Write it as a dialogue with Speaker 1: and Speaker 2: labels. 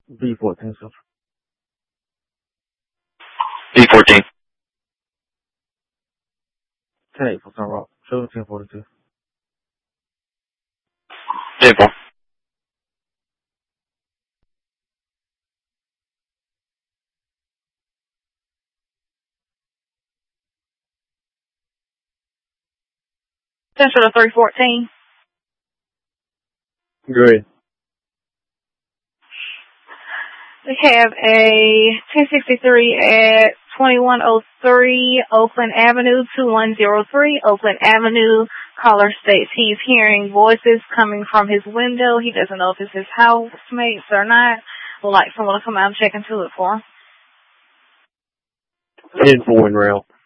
Speaker 1: B14, sir.
Speaker 2: B14.
Speaker 1: 10-8 for Sun Rock. Show 1042.
Speaker 2: 10-4.
Speaker 3: Central to 314.
Speaker 1: Great.
Speaker 3: We have a 1063 at 2103 Oakland Avenue, 2103 Oakland Avenue. Caller states he's hearing voices coming from his window. He doesn't know if it's his housemates or not. Would like someone to come out and check into it for him.
Speaker 1: 10-4 in rail.